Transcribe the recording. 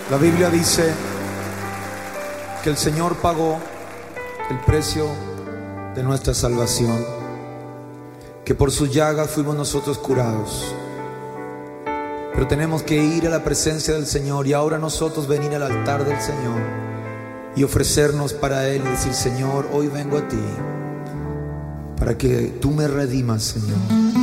La Biblia dice que el Señor pagó el precio de nuestra salvación, que por sus llagas fuimos nosotros curados. Pero tenemos que ir a la presencia del Señor y ahora nosotros venir al altar del Señor y ofrecernos para Él y decir: Señor, hoy vengo a ti para que tú me redimas, Señor.